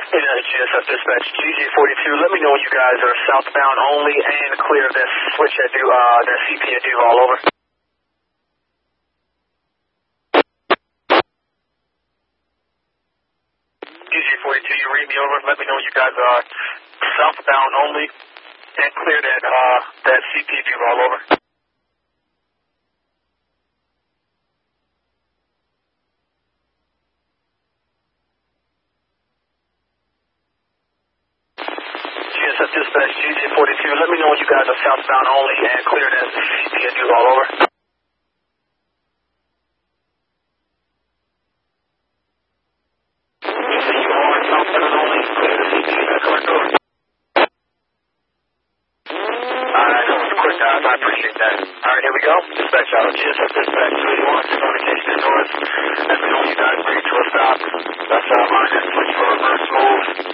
GSF Dispatch, GG42, let me know when you guys are southbound only and clear this switch at that CP at Duval, over. GG42, you read me over, let me know when you guys are southbound only and clear that CP at Duval, over. GSF Dispatch, GG42, let me know when you guys are southbound only and clear that CP at Duval, over. You are southbound only, clear the CP, is that correct, over? Alright, that was quick, guys, I appreciate that. Alright, here we go. Dispatch out, GSF Dispatch 281, communication indoors. Let me know when you guys bring to a stop. That's line and switch for reverse move.